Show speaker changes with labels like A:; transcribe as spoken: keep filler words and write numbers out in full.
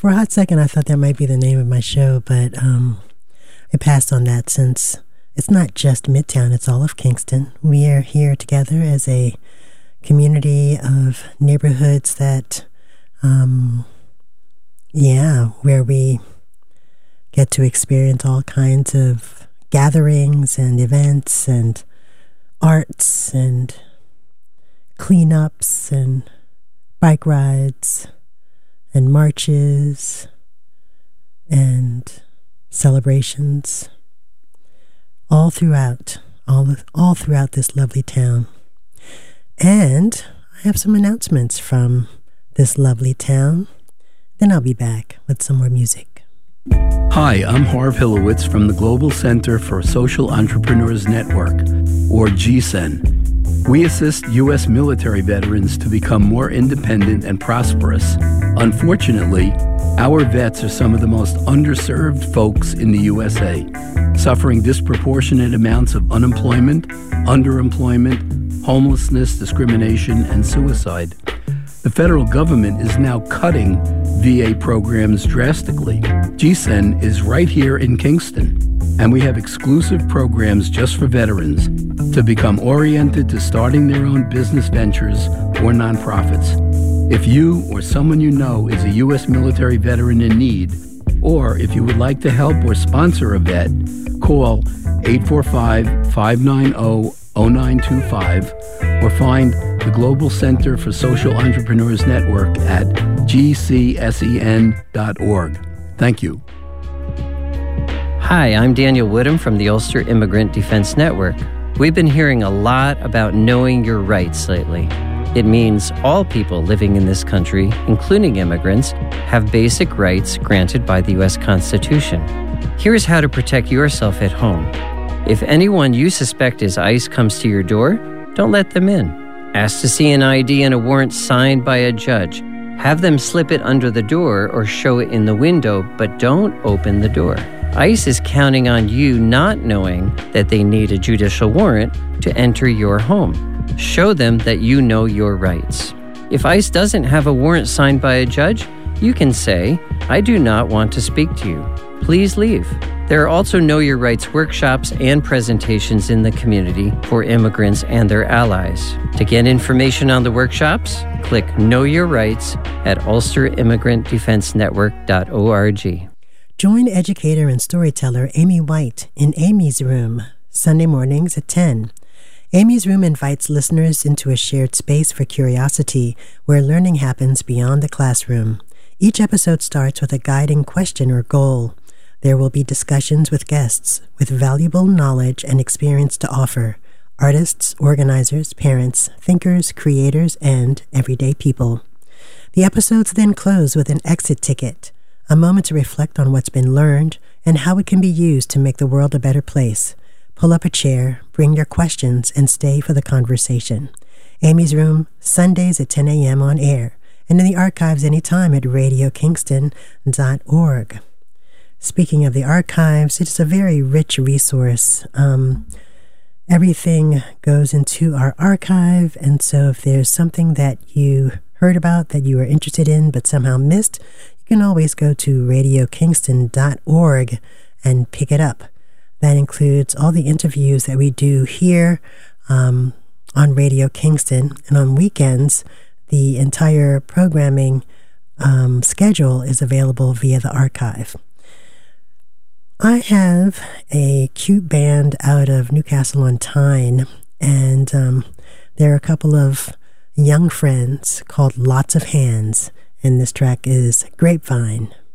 A: For a hot second, I thought that might be the name of my show, but um, I passed on that since it's not just Midtown, it's all of Kingston. We are here together as a community of neighborhoods that, um, yeah, where we get to experience all kinds of gatherings and events and arts and cleanups and bike rides and marches and celebrations all throughout, all, all throughout this lovely town. And I have some announcements from this lovely town. Then I'll be back with some more music.
B: Hi, I'm Harv Hilowitz from the Global Center for Social Entrepreneurs Network, or G C E N. We assist U S military veterans to become more independent and prosperous. Unfortunately, our vets are some of the most underserved folks in the U S A, suffering disproportionate amounts of unemployment, underemployment, homelessness, discrimination, and suicide. The federal government is now cutting V A programs drastically. G C E N is right here in Kingston, and we have exclusive programs just for veterans to become oriented to starting their own business ventures or nonprofits. If you or someone you know is a U S military veteran in need, or if you would like to help or sponsor a vet, call eight four five, five nine zero, zero nine two five or find the Global Center for Social Entrepreneurs Network at g c s e n dot org. Thank you.
C: Hi, I'm Daniel Woodham from the Ulster Immigrant Defense Network. We've been hearing a lot about knowing your rights lately. It means all people living in this country, including immigrants, have basic rights granted by the U S Constitution. Here's how to protect yourself at home. If anyone you suspect is ICE comes to your door, don't let them in. Ask to see an I D and a warrant signed by a judge. Have them slip it under the door or show it in the window, but don't open the door. ICE is counting on you not knowing that they need a judicial warrant to enter your home. Show them that you know your rights. If ICE doesn't have a warrant signed by a judge, you can say, "I do not want to speak to you. Please leave." There are also Know Your Rights workshops and presentations in the community for immigrants and their allies. To get information on the workshops, click Know Your Rights at ulster immigrant defense network dot org.
A: Join educator and storyteller Amy White in Amy's Room, Sunday mornings at ten. Amy's Room invites listeners into a shared space for curiosity where learning happens beyond the classroom. Each episode starts with a guiding question or goal. There will be discussions with guests with valuable knowledge and experience to offer, artists, organizers, parents, thinkers, creators, and everyday people. The episodes then close with an exit ticket, a moment to reflect on what's been learned and how it can be used to make the world a better place. Pull up a chair, bring your questions, and stay for the conversation. Amy's Room, Sundays at ten a.m. on air, and in the archives anytime at radio kingston dot org. Speaking of the archives, it's a very rich resource. Um, everything goes into our archive, and so if there's something that you heard about that you were interested in but somehow missed, you can always go to radio kingston dot org and pick it up. That includes all the interviews that we do here um, on Radio Kingston, and on weekends, the entire programming um, schedule is available via the archive. I have a cute band out of Newcastle on Tyne, and um, there are a couple of young friends called Lots of Hands, and this track is Grapevine.